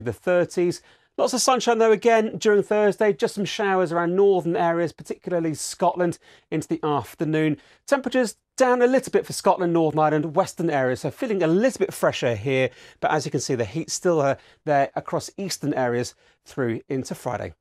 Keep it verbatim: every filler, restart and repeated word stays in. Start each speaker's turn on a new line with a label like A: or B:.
A: the thirties. Lots of sunshine though again during Thursday, just some showers around northern areas, particularly Scotland into the afternoon. Temperatures down a little bit for Scotland, Northern Ireland, western areas, so feeling a little bit fresher here. But as you can see, the heat's still uh, there across eastern areas through into Friday.